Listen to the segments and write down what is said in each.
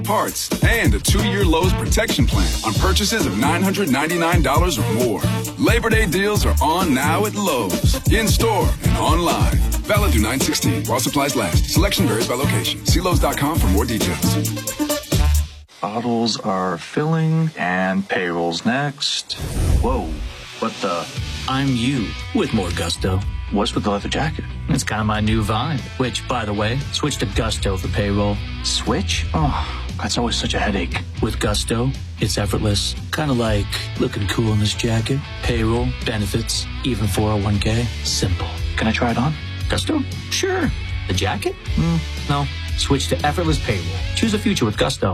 parts, and a 2-year Lowe's protection plan on purchases of $999 or more. Labor Day deals are on now at Lowe's, in-store and online. Valid through 9/16 while supplies last. Selection varies by location. See Lowe's.com for more details. Bottles are filling and payroll's next. Whoa, what the? I'm you with more gusto. What's with the leather jacket? It's kind of my new vibe, which, by the way, switch to Gusto for payroll. Switch? Oh, that's always such a headache. With Gusto, it's effortless. Kind of like looking cool in this jacket. Payroll, benefits, even 401k. Simple. Can I try it on? Gusto? Sure. The jacket? No. Switch to effortless payroll. Choose a future with Gusto.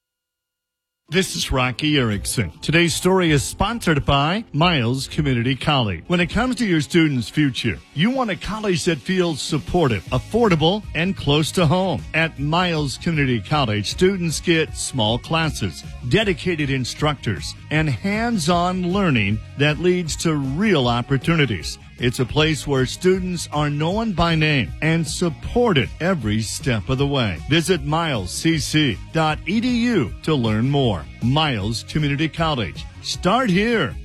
This is Rocky Erickson. Today's story is sponsored by Miles Community College. When it comes to your student's future, you want a college that feels supportive, affordable, and close to home. At Miles Community College, students get small classes, dedicated instructors, and hands-on learning that leads to real opportunities. It's a place where students are known by name and supported every step of the way. Visit milescc.edu to learn more. Miles Community College. Start here.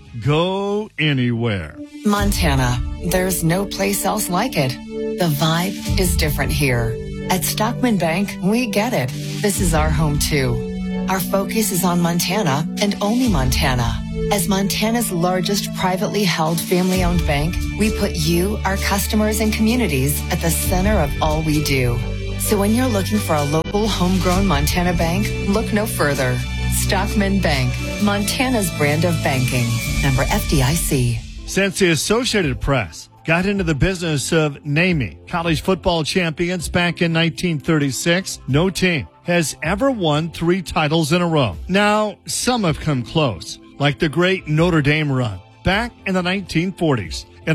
Go anywhere. Montana. There's no place else like it. The vibe is different here. At Stockman Bank, we get it. This is our home too. Our focus is on Montana and only Montana. As Montana's largest privately held family-owned bank, we put you, our customers, and communities at the center of all we do. So when you're looking for a local, homegrown Montana bank, look no further. Stockman Bank, Montana's brand of banking. Member FDIC. Since the Associated Press got into the business of naming college football champions back in 1936, no team has ever won 3 titles in a row. Now, some have come close, like the great Notre Dame run back in the 1940s. In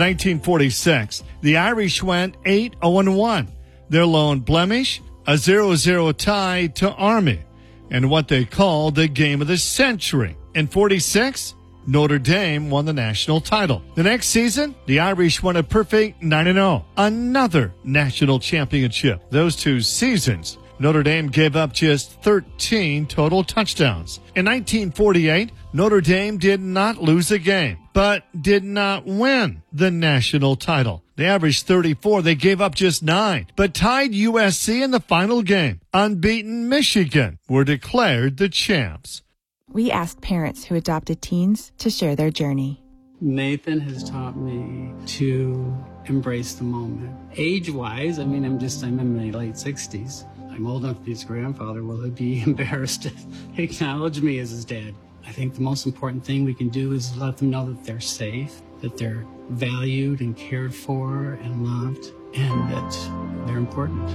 1946, the Irish went 8-0-1. Their lone blemish, a 0-0 tie to Army, and what they called the game of the century. In 46, Notre Dame won the national title. The next season, the Irish won a perfect 9-0, another national championship. Those 2 seasons, Notre Dame gave up just 13 total touchdowns. In 1948, Notre Dame did not lose a game, but did not win the national title. They averaged 34. They gave up just 9, but tied USC in the final game. Unbeaten Michigan were declared the champs. We asked parents who adopted teens to share their journey. Nathan has taught me to embrace the moment. Age-wise, I'm in my late 60s. I'm old enough to be his grandfather. Will he be embarrassed to acknowledge me as his dad? I think the most important thing we can do is let them know that they're safe, that they're valued and cared for and loved, and that they're important.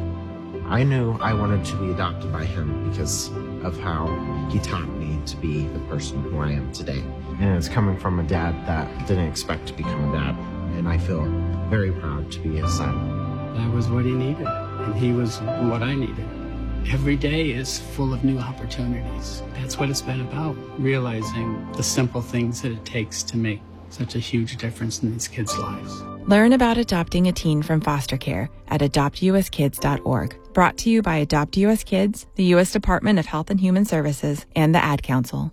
I knew I wanted to be adopted by him because of how he taught me to be the person who I am today. And it's coming from a dad that didn't expect to become a dad, and I feel very proud to be his son. That was what he needed, and he was what I needed. Every day is full of new opportunities. That's what it's been about, realizing the simple things that it takes to make such a huge difference in these kids' lives. Learn about adopting a teen from foster care at adoptuskids.org. Brought to you by Adopt U.S. Kids, the U.S. Department of Health and Human Services, and the Ad Council.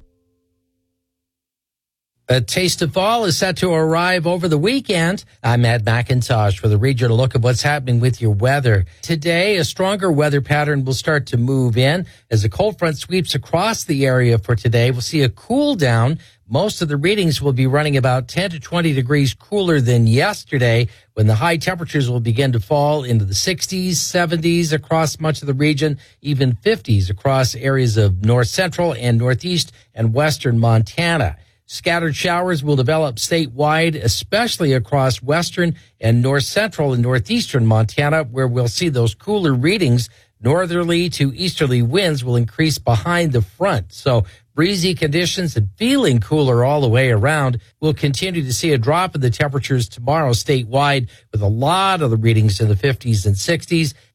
A taste of fall is set to arrive over the weekend. I'm Ed McIntosh with a regional look at what's happening with your weather. Today, a stronger weather pattern will start to move in as a cold front sweeps across the area for today. We'll see a cool down. Most of the readings will be running about 10 to 20 degrees cooler than yesterday, when the high temperatures will begin to fall into the 60s, 70s across much of the region, even 50s across areas of north central and northeast and western Montana. Scattered showers will develop statewide, especially across western and north central and northeastern Montana, where we'll see those cooler readings. Northerly to easterly winds will increase behind the front. So breezy conditions and feeling cooler all the way around. We'll continue to see a drop in the temperatures tomorrow statewide, with a lot of the readings in the 50s and 60s.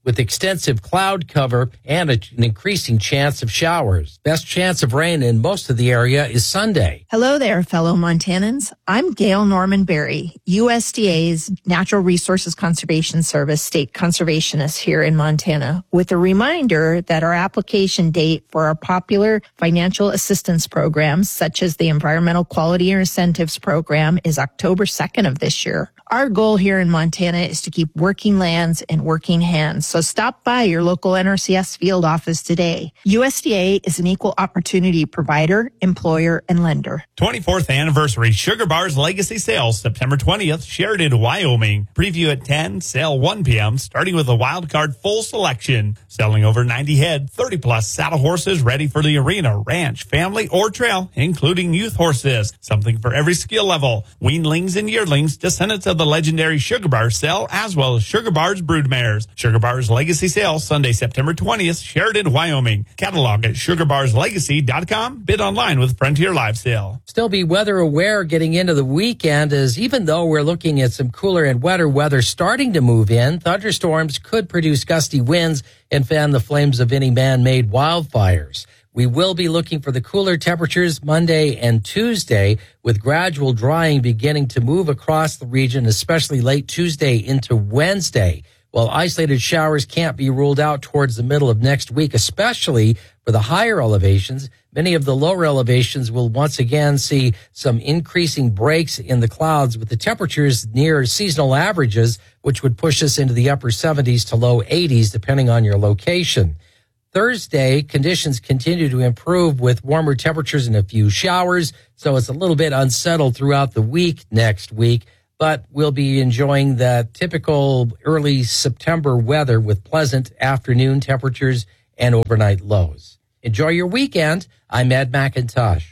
with extensive cloud cover and an increasing chance of showers. Best chance of rain in most of the area is Sunday. Hello there, fellow Montanans. I'm Gail Norman Berry, USDA's Natural Resources Conservation Service state conservationist here in Montana, with a reminder that our application date for our popular financial assistance programs, such as the Environmental Quality Incentives Program, is October 2nd of this year. Our goal here in Montana is to keep working lands and working hands. So stop by your local NRCS field office today. USDA is an equal opportunity provider, employer, and lender. 24th anniversary Sugar Bars Legacy Sales, September 20th, Sheridan, Wyoming. Preview at 10, sale 1 p.m., starting with a wild card full selection. Selling over 90 head, 30-plus saddle horses ready for the arena, ranch, family, or trail, including youth horses. Something for every skill level. Weanlings and yearlings, descendants of the legendary Sugar Bars sell, as well as Sugar Bars broodmares. Sugar Bars Legacy Sale, Sunday, September 20th, Sheridan, Wyoming. Catalog at sugarbarslegacy.com. Bid online with Frontier Live Sale. Still be weather aware getting into the weekend, as even though we're looking at some cooler and wetter weather starting to move in, thunderstorms could produce gusty winds and fan the flames of any man-made wildfires. We will be looking for the cooler temperatures Monday and Tuesday, with gradual drying beginning to move across the region, especially late Tuesday into Wednesday. While isolated showers can't be ruled out towards the middle of next week, especially for the higher elevations, many of the lower elevations will once again see some increasing breaks in the clouds, with the temperatures near seasonal averages, which would push us into the upper 70s to low 80s, depending on your location. Thursday, conditions continue to improve with warmer temperatures and a few showers, so it's a little bit unsettled throughout the week next week, but we'll be enjoying that typical early September weather with pleasant afternoon temperatures and overnight lows. Enjoy your weekend. I'm Ed McIntosh.